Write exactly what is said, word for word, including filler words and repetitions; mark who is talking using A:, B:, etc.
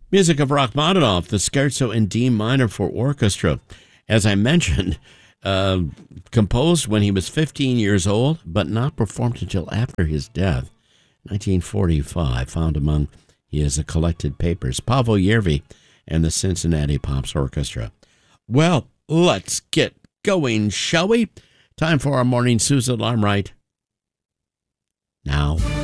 A: Music of Rachmaninoff, the Scherzo in D minor for orchestra. As I mentioned, uh, composed when he was fifteen years old, but not performed until after his death, nineteen forty-five, found among his collected papers. Pavel Yervi and the Cincinnati Pops Orchestra. Well, let's get going, shall we? Time for our morning snooze alarm right now.